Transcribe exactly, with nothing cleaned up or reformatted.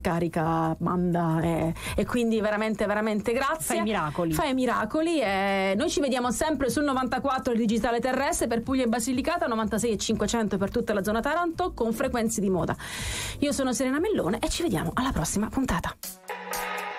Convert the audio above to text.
carica, manda e, e quindi veramente veramente grazie. Fai miracoli. Fai miracoli e noi ci vediamo sempre sul novantaquattro il digitale terrestre per Puglia e Basilicata, novantasei e cinquecento per tutta la zona Taranto con frequenze di moda. Io sono Serena Mellone e ci vediamo alla prossima puntata.